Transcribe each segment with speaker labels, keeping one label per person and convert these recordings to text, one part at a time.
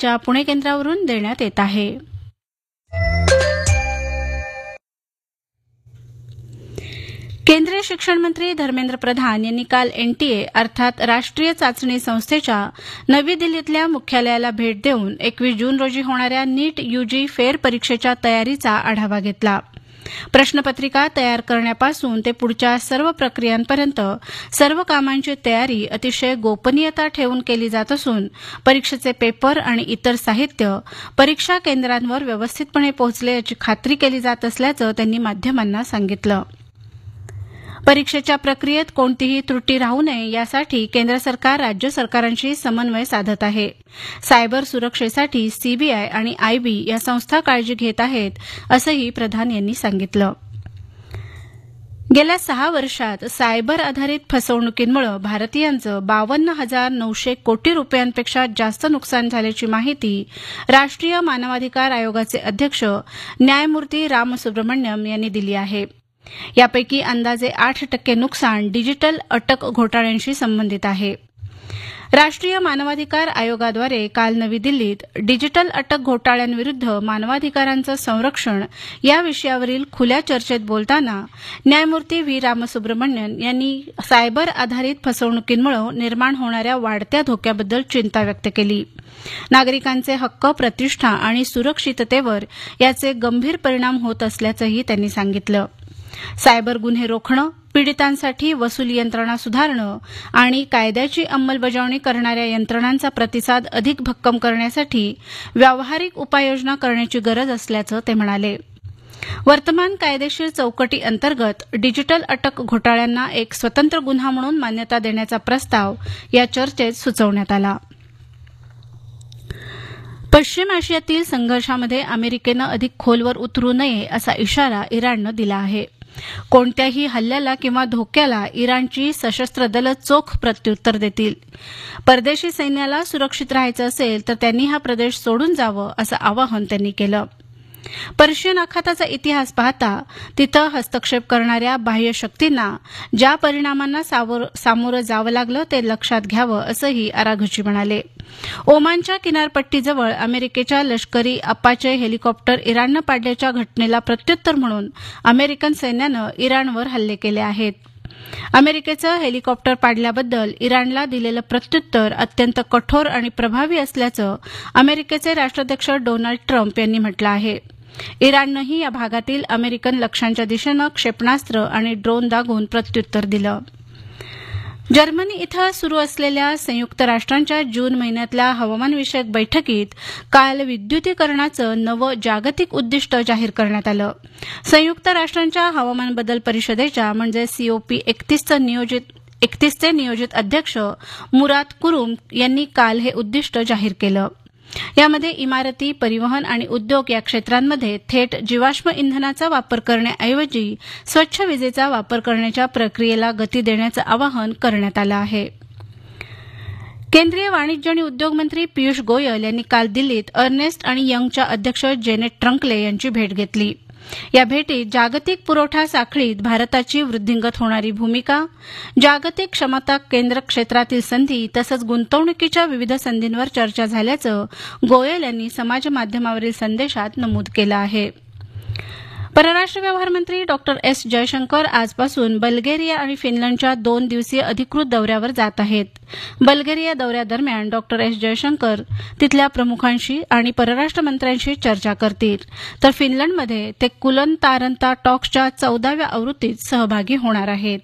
Speaker 1: आकाशवाणीच्या पुणे केंद्रावरून देण्यात येत आहे. केंद्रीय शिक्षण मंत्री धर्मेंद्र प्रधान यांनी काल एनटीए अर्थात राष्ट्रीय चाचणी संस्थेच्या नवी दिल्लीतल्या मुख्यालयाला भेट देऊन 21 जून रोजी होणाऱ्या नीट यूजी फेर परीक्षेच्या तयारीचा आढावा घेतला. प्रश्नपत्रिका तयार करण्यापासून ते पुढच्या सर्व प्रक्रियांपर्यंत सर्व कामांची तयारी अतिशय गोपनीयता ठेवून केली जात असून परीक्षेचे पेपर आणि इतर साहित्य परीक्षा केंद्रांवर व्यवस्थितपणे पोहोचले याची खात्री केली जात असल्याचं त्यांनी माध्यमांना सांगितलं. परीक्षेच्या प्रक्रियेत कोणतीही त्रुटी राहू नये यासाठी केंद्र सरकार राज्य सरकारांशी समन्वय साधत आहे. सायबर सुरक्षेसाठी सीबीआय आणि आयबी या संस्था काळजी घेत आहेत असंही प्रधान यांनी सांगितलं. गेल्या 6 वर्षात सायबर आधारित फसवणुकींमुळे भारतीयांचं 52,900 कोटी रुपयांपेक्षा जास्त नुकसान झाल्याची माहिती राष्ट्रीय मानवाधिकार आयोगाचे अध्यक्ष न्यायमूर्ती रामसुब्रमण्यम यांनी दिली आहे. यापैकी अंदाजे 8% नुकसान डिजिटल अटक घोटाळ्यांशी संबंधित आहे. राष्ट्रीय मानवाधिकार आयोगाद्वारे काल नवी दिल्लीत डिजिटल अटक घोटाळ्यांविरुद्ध मानवाधिकारांचं संरक्षण या विषयावरील खुल्या चर्चेत बोलताना न्यायमूर्ती व्ही रामसुब्रमण्यन यांनी सायबर आधारित फसवणुकींमुळे निर्माण होणाऱ्या वाढत्या धोक्याबद्दल चिंता व्यक्त केली. नागरिकांचे हक्क, प्रतिष्ठा आणि सुरक्षिततेवर याचे गंभीर परिणाम होत असल्याचंही त्यांनी सांगितलं. सायबर गुन्हे रोखणं, पीडितांसाठी वसुली यंत्रणा सुधारणं आणि कायद्याची अंमलबजावणी करणाऱ्या यंत्रणांचा प्रतिसाद अधिक भक्कम करण्यासाठी व्यावहारिक उपाययोजना करण्याची गरज असल्याचं ते म्हणाले. वर्तमान कायदेशीर चौकटी अंतर्गत डिजिटल अटक घोटाळ्यांना एक स्वतंत्र गुन्हा म्हणून मान्यता देण्याचा प्रस्ताव या चर्चेत सुचवण्यात आला. पश्चिम आशियातील संघर्षामध्ये अमेरिकेनं अधिक खोलवर उतरू नये असा इशारा इराणनं दिला आहे. कोणत्याही हल्ल्याला किंवा धोक्याला इराणची सशस्त्र दलं चोख प्रत्युत्तर देतील. परदेशी सैन्याला सुरक्षित राहायचं असेल तर त्यांनी हा प्रदेश सोडून जावं असं आवाहन त्यांनी केलं. पर्शियन आखाताचा इतिहास पाहता तिथं हस्तक्षेप करणाऱ्या बाह्य शक्तींना ज्या परिणामांना सामोरं जावं लागलं ते लक्षात घ्यावं असंही आराघची म्हणाले. ओमानच्या किनारपट्टीजवळ अमेरिकेच्या लष्करी अपाचे हेलिकॉप्टर इराणनं पाडल्याच्या घटनेला प्रत्युत्तर म्हणून अमेरिकन सैन्यानं इराणवर हल्ले केले आहेत. अमेरिकेचं हेलिकॉप्टर पाडल्याबद्दल इराणला दिलेलं प्रत्युत्तर अत्यंत कठोर आणि प्रभावी असल्याचं अमेरिकेचे राष्ट्राध्यक्ष डोनाल्ड ट्रम्प यांनी म्हटलं आहे. इराणनंही या भागातील अमेरिकन लक्ष्यांच्या दिशेनं क्षेपणास्त्र आणि ड्रोन दागून प्रत्युत्तर दिलं. जर्मनी इथं सुरू असलेल्या संयुक्त राष्ट्रांच्या जून महिन्यातल्या हवामानविषयक बैठकीत काल विद्युतीकरणाचं नवं जागतिक उद्दिष्ट जाहीर करण्यात आलं. संयुक्त राष्ट्रांच्या हवामान बदल परिषदेच्या म्हणजे COP31 चे नियोजित अध्यक्ष मुरात कुरुम यांनी काल हे उद्दिष्ट जाहीर केलं. यामध्ये इमारती, परिवहन आणि उद्योग या क्षेत्रांमध्ये थेट जीवाश्म इंधनाचा वापर करण्याऐवजी स्वच्छ विजेचा वापर करण्याच्या प्रक्रियेला गती देण्याचं आवाहन करण्यात आलं आहे. केंद्रीय वाणिज्य आणि उद्योग मंत्री पियुष गोयल यांनी काल दिल्लीत अर्नेस्ट आणि यंगच्या अध्यक्ष जेनेट ट्रंकले यांची भेट घेतली. या भेटीत जागतिक पुरवठा साखळीत भारताची वृद्धिंगत होणारी भूमिका, जागतिक क्षमता केंद्र क्षेत्रातील संधी तसंच गुंतवणुकीच्या विविध संधींवर चर्चा झाल्याचं गोयल यांनी समाजमाध्यमावरील संदेशात नमूद केलं आहे. परराष्ट्र व्यवहार मंत्री डॉ. एस. जयशंकर आजपासून बल्गेरिया आणि फिनलंडच्या 2 दिवसीय अधिकृत दौऱ्यावर जात आहेत. बल्गेरिया दौऱ्यादरम्यान डॉ. एस. जयशंकर तिथल्या प्रमुखांशी आणि परराष्ट्र मंत्र्यांशी चर्चा करतील, तर फिनलंडमध्ये ते कुलन तारंता टॉक्सच्या 14व्या आवृत्तीत सहभागी होणार आहेत.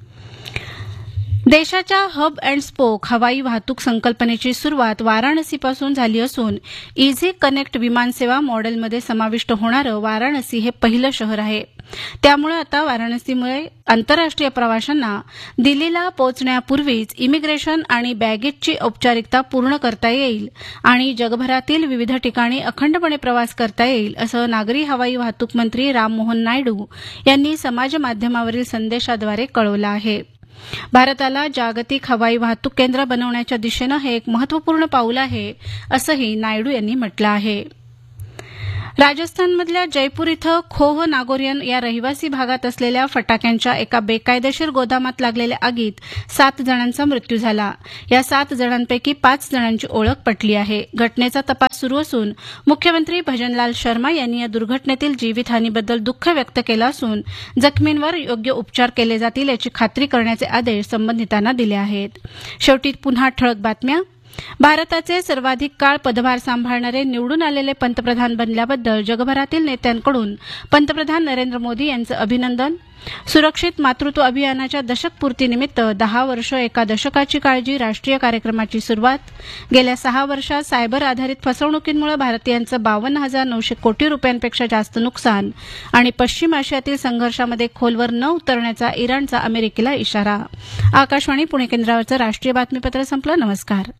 Speaker 1: देशाच्या हब अँड स्पोक हवाई वाहतूक संकल्पनेची सुरुवात वाराणसीपासून झाली असून इझी कनेक्ट विमानसेवा मॉडेलमध्ये समाविष्ट होणारं वाराणसी हे पहिलं शहर आहे. त्यामुळे आता वाराणसीमुळे आंतरराष्ट्रीय प्रवाशांना दिल्लीला पोहोचण्यापूर्वीच इमिग्रेशन आणि बॅगेजची औपचारिकता पूर्ण करता येईल आणि जगभरातील विविध ठिकाणी अखंडपणे प्रवास करता येईल असं नागरी हवाई वाहतूक मंत्री राममोहन नायडू यांनी समाजमाध्यमावरील संदेशाद्वारे कळवलं आहे. भारताला जागतिक हवाई वाहतूक केंद्र बनवण्याच्या दिशेनं हे एक महत्वपूर्ण पाऊल आहे असंही नायडू यांनी म्हटलं आहे. राजस्थानमधल्या जयपूर इथं खोह नागोरियन या रहिवासी भागात असलेल्या फटाक्यांच्या एका बेकायदेशीर गोदामात लागलेल्या आगीत 7 जणांचा मृत्यू झाला. या 7 जणांपैकी 5 जणांची ओळख पटली आहे. घटनेचा तपास सुरू असून मुख्यमंत्री भजनलाल शर्मा यांनी या दुर्घटनेतील जीवितहानीबद्दल दुःख व्यक्त केलं असून जखमींवर योग्य उपचार केले जातील याची खात्री करण्याचे आदेश संबंधितांना दिले आहेत. शेवटी पुन्हा ठळक बातम्या. भारताचे सर्वाधिक काळ पदभार सांभाळणारे निवडून आलेले पंतप्रधान बनल्याबद्दल जगभरातील नेत्यांकडून पंतप्रधान नरेंद्र मोदी यांचं अभिनंदन. सुरक्षित मातृत्व अभियानाच्या दशकपूर्तीनिमित्त 10 वर्ष एका दशकाची काळजी राष्ट्रीय कार्यक्रमाची सुरुवात. गेल्या 6 वर्षात सायबर आधारित फसवणुकींमुळे भारतीयांचं 52,900 कोटी रुपयांपेक्षा जास्त नुकसान आणि पश्चिम आशियातील संघर्षामध्ये खोलवर न उतरण्याचा इराणचा अमेरिकेला इशारा. आकाशवाणी पुणे केंद्रावरचं राष्ट्रीय बातमीपत्र संपलं. नमस्कार.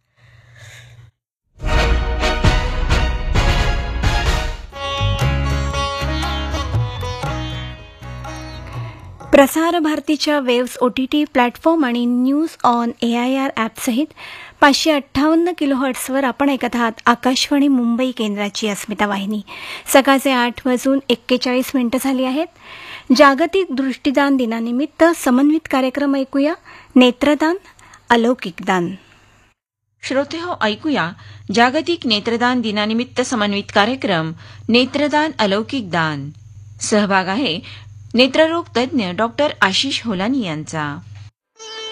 Speaker 2: प्रसार भारतीच्या वेव्स OTT प्लॅटफॉर्म आणि न्यूज ऑन AIR ॲपसहित 558 किलोहर्ट्झवर आपण ऐकत आहात आकाशवाणी मुंबई केंद्राची अस्मिता वाहिनी. सकाळचे 8:41 झाली आहेत. जागतिक दृष्टिदान दिनानिमित्त समन्वित कार्यक्रम ऐकूया. नेत्रदान अलौकिक दान.
Speaker 3: श्रोतेहो, ऐकूया जागतिक नेत्रदान दिनानिमित्त समन्वित कार्यक्रम नेत्रदान अलौकिक दान. सहभाग आहे नेत्ररोग तज्ज्ञ डॉक्टर आशिष होलानी यांचा.